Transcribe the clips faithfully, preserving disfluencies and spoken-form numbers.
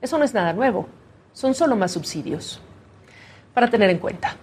Eso no es nada nuevo, son solo más subsidios. Para tener en cuenta.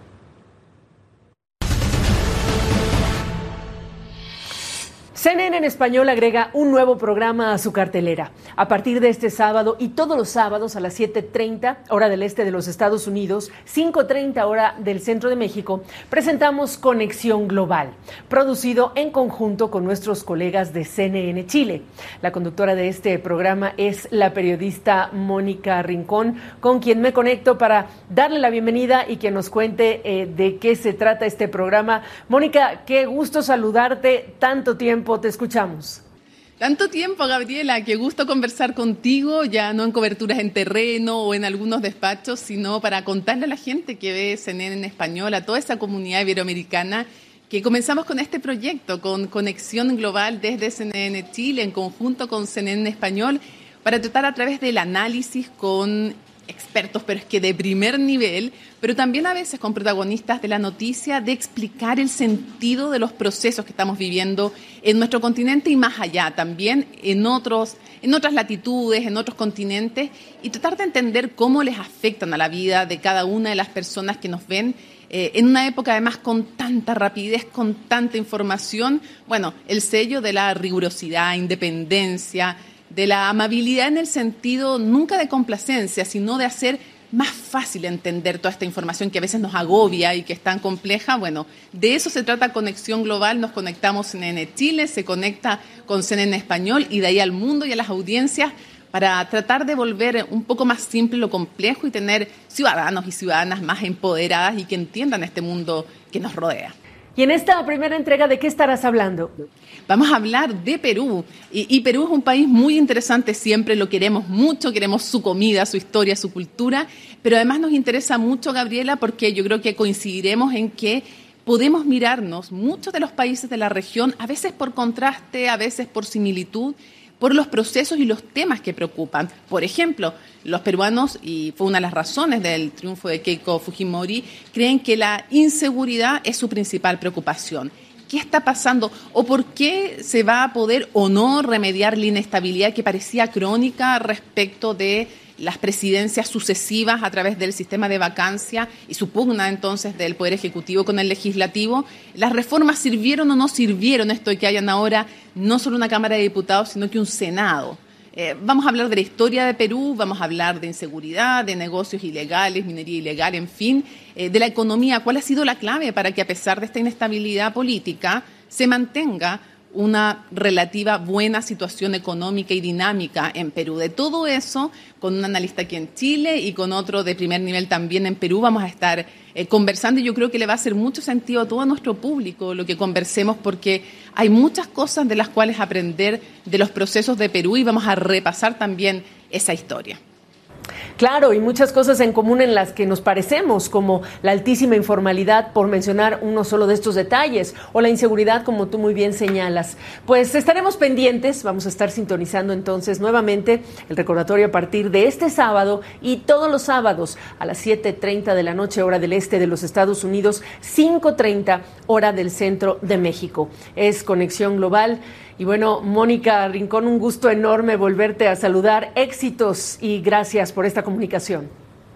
C N N en español agrega un nuevo programa a su cartelera. A partir de este sábado y todos los sábados a las siete treinta, hora del este de los Estados Unidos, cinco treinta, hora del centro de México, presentamos Conexión Global, producido en conjunto con nuestros colegas de C N N Chile. La conductora de este programa es la periodista Mónica Rincón, con quien me conecto para darle la bienvenida y que nos cuente eh, de qué se trata este programa. Mónica, qué gusto saludarte, tanto tiempo. Te escuchamos. Tanto tiempo, Gabriela, qué gusto conversar contigo, ya no en coberturas en terreno o en algunos despachos, sino para contarle a la gente que ve C N N en español, a toda esa comunidad iberoamericana, que comenzamos con este proyecto, con Conexión Global desde C N N Chile, en conjunto con C N N en español, para tratar a través del análisis con expertos, pero es que de primer nivel, pero también a veces con protagonistas de la noticia, de explicar el sentido de los procesos que estamos viviendo en nuestro continente y más allá, también en otros, en otras latitudes, en otros continentes, y tratar de entender cómo les afectan a la vida de cada una de las personas que nos ven eh, en una época además con tanta rapidez, con tanta información. Bueno, el sello de la rigurosidad, independencia, de la amabilidad en el sentido nunca de complacencia, sino de hacer más fácil entender toda esta información que a veces nos agobia y que es tan compleja. Bueno, de eso se trata Conexión Global. Nos conectamos C N N Chile, se conecta con C N N Español y de ahí al mundo y a las audiencias para tratar de volver un poco más simple lo complejo y tener ciudadanos y ciudadanas más empoderadas y que entiendan este mundo que nos rodea. Y en esta primera entrega, ¿de qué estarás hablando? Vamos a hablar de Perú. Y, y Perú es un país muy interesante, siempre lo queremos mucho, queremos su comida, su historia, su cultura, pero además nos interesa mucho, Gabriela, porque yo creo que coincidiremos en que podemos mirarnos muchos de los países de la región, a veces por contraste, a veces por similitud, por los procesos y los temas que preocupan. Por ejemplo, los peruanos, y fue una de las razones del triunfo de Keiko Fujimori, creen que la inseguridad es su principal preocupación. ¿Qué está pasando? ¿O por qué se va a poder o no remediar la inestabilidad que parecía crónica respecto de las presidencias sucesivas a través del sistema de vacancia y su pugna entonces del Poder Ejecutivo con el Legislativo? ¿Las reformas sirvieron o no sirvieron esto de que hayan ahora no solo una Cámara de Diputados, sino que un Senado? Eh, vamos a hablar de la historia de Perú, vamos a hablar de inseguridad, de negocios ilegales, minería ilegal, en fin, eh, de la economía. ¿Cuál ha sido la clave para que a pesar de esta inestabilidad política se mantenga una relativa buena situación económica y dinámica en Perú? De todo eso, con un analista aquí en Chile y con otro de primer nivel también en Perú, vamos a estar eh, conversando y yo creo que le va a hacer mucho sentido a todo nuestro público lo que conversemos, porque hay muchas cosas de las cuales aprender de los procesos de Perú y vamos a repasar también esa historia. Claro, y muchas cosas en común en las que nos parecemos, como la altísima informalidad, por mencionar uno solo de estos detalles, o la inseguridad, como tú muy bien señalas. Pues estaremos pendientes, vamos a estar sintonizando entonces nuevamente el recordatorio a partir de este sábado y todos los sábados a las siete treinta de la noche, hora del este de los Estados Unidos, cinco treinta, hora del centro de México. Es Conexión Global. Y bueno, Mónica Rincón, un gusto enorme volverte a saludar. Éxitos y gracias por esta comunicación.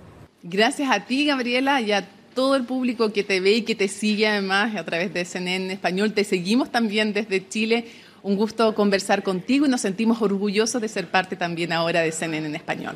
Gracias a ti, Gabriela, y a todo el público que te ve y que te sigue además a través de C N N en español. Te seguimos también desde Chile. Un gusto conversar contigo y nos sentimos orgullosos de ser parte también ahora de C N N en español.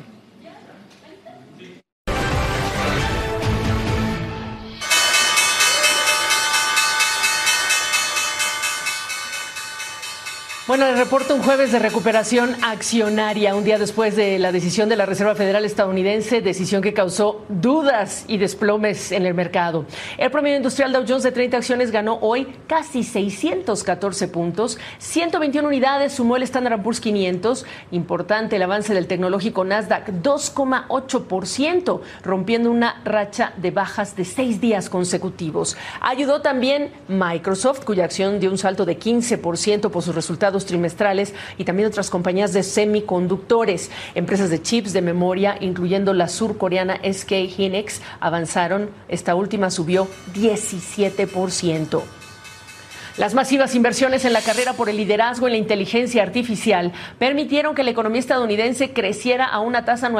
Bueno, les reporto un jueves de recuperación accionaria, un día después de la decisión de la Reserva Federal estadounidense, decisión que causó dudas y desplomes en el mercado. El promedio industrial Dow Jones de treinta acciones ganó hoy casi seiscientos catorce puntos, ciento veintiuna unidades sumó el Standard and Poor's quinientos, importante el avance del tecnológico Nasdaq, dos coma ocho por ciento, rompiendo una racha de bajas de seis días consecutivos. Ayudó también Microsoft, cuya acción dio un salto de quince por ciento por sus resultados trimestrales, y también otras compañías de semiconductores. Empresas de chips de memoria, incluyendo la surcoreana S K Hynix, avanzaron. Esta última subió diecisiete por ciento. Las masivas inversiones en la carrera por el liderazgo en la inteligencia artificial permitieron que la economía estadounidense creciera a una tasa anual